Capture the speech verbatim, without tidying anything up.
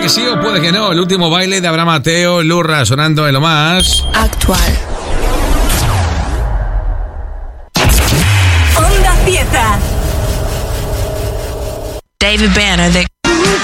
que sí o puede que no. El último baile de Abraham Mateo, Lurra sonando en lo más actual. Onda Fiesta. David Banner de